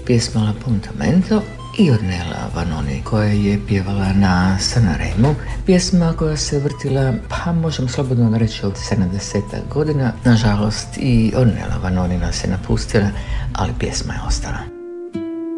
pjesma L'Appuntamento i Ornella Vanoni koja je pjevala na Sanremu, pjesma koja se vrtila, pa možemo slobodno reći, od 70 godina. Nažalost i Ornella Vanoni nas je napustila, ali pjesma je ostala.